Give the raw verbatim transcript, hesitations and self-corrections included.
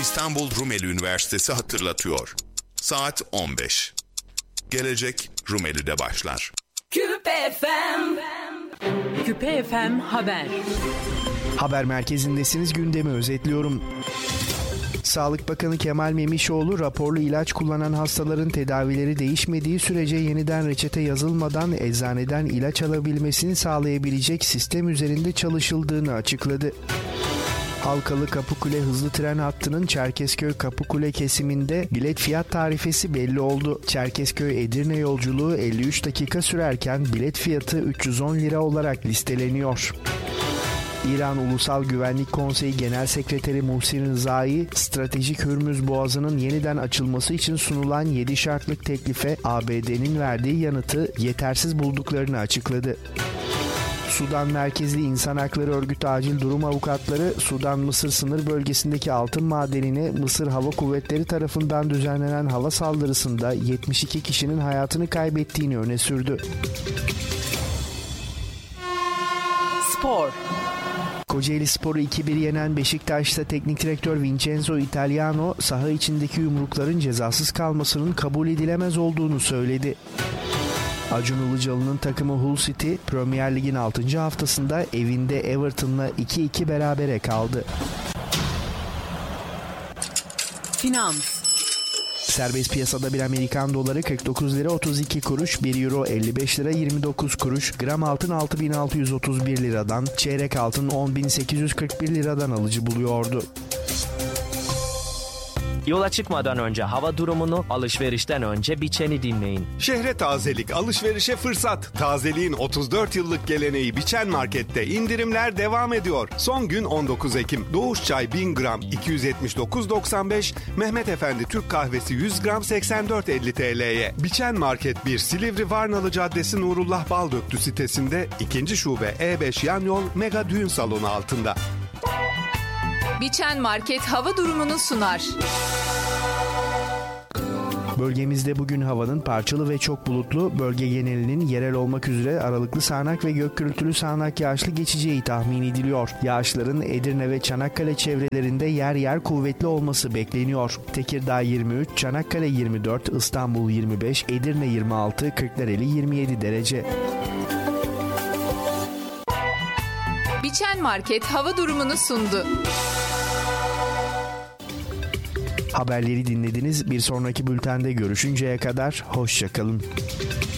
İstanbul Rumeli Üniversitesi hatırlatıyor. Saat on beş. Gelecek Rumeli'de başlar. Küpe F M. Küpe F M Haber. Haber merkezindesiniz, gündemi özetliyorum. Sağlık Bakanı Kemal Memişoğlu, raporlu ilaç kullanan hastaların tedavileri değişmediği sürece yeniden reçete yazılmadan eczaneden ilaç alabilmesini sağlayabilecek sistem üzerinde çalışıldığını açıkladı. Halkalı Kapıkule hızlı tren hattının Çerkezköy-Kapıkule kesiminde bilet fiyat tarifesi belli oldu. Çerkezköy-Edirne yolculuğu elli üç dakika sürerken bilet fiyatı üç yüz on lira olarak listeleniyor. İran Ulusal Güvenlik Konseyi Genel Sekreteri Muhsin Rızai, stratejik Hürmüz Boğazı'nın yeniden açılması için sunulan yedi şartlık teklife A B D'nin verdiği yanıtı yetersiz bulduklarını açıkladı. Sudan merkezli İnsan Hakları Örgütü Acil Durum Avukatları, Sudan-Mısır sınır bölgesindeki altın madenine Mısır Hava Kuvvetleri tarafından düzenlenen hava saldırısında yetmiş iki kişinin hayatını kaybettiğini öne sürdü. Spor. Kocaeli Spor'u iki bir yenen Beşiktaş'ta teknik direktör Vincenzo Italiano, saha içindeki yumrukların cezasız kalmasının kabul edilemez olduğunu söyledi. Acun Ilıcalı'nın takımı Hull City, Premier Lig'in altıncı haftasında evinde Everton'la iki iki berabere kaldı. Finans. Serbest piyasada bir Amerikan doları kırk dokuz lira otuz iki kuruş, bir euro elli beş lira yirmi dokuz kuruş, gram altın altı bin altı yüz otuz bir liradan, çeyrek altın on bin sekiz yüz kırk bir liradan alıcı buluyordu. Yola çıkmadan önce hava durumunu, alışverişten önce Biçen'i dinleyin. Şehre tazelik, alışverişe fırsat. Tazeliğin otuz dört yıllık geleneği Biçen Market'te indirimler devam ediyor. Son gün on dokuz Ekim. Doğuş çay bin gram iki yüz yetmiş dokuz doksan beş, Mehmet Efendi Türk kahvesi yüz gram seksen dört elli T L'ye. Biçen Market bir, Silivri Varnalı Caddesi Nurullah Baldöktü sitesinde, ikinci şube E beş yan yol Mega Düğün Salonu altında. Biçen Market hava durumunu sunar. Bölgemizde bugün havanın parçalı ve çok bulutlu, bölge genelinin yerel olmak üzere aralıklı sağanak ve gök gürültülü sağanak yağışlı geçeceği tahmin ediliyor. Yağışların Edirne ve Çanakkale çevrelerinde yer yer kuvvetli olması bekleniyor. Tekirdağ yirmi üç, Çanakkale yirmi dört, İstanbul yirmi beş, Edirne yirmi altı, Kırklareli yirmi yedi derece. Biçen Market hava durumunu sundu. Haberleri dinlediniz. Bir sonraki bültende görüşünceye kadar hoşça kalın.